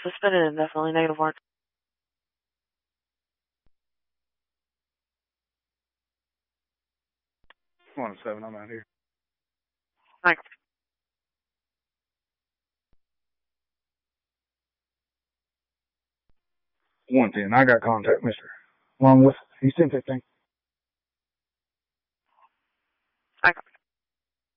suspended indefinitely, negative warrant. 1-7, I'm out here. Thanks. 110, I got contact, mister. Along with East 1015. Thanks.